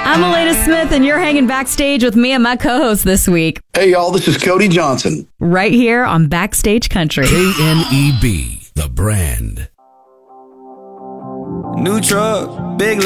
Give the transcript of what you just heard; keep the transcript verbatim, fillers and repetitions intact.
I'm Elena Smith, and you're hanging backstage with me and my co-host this week. Hey, y'all, this is Cody Johnson. Right here on Backstage Country. K N E B, the brand. New truck, big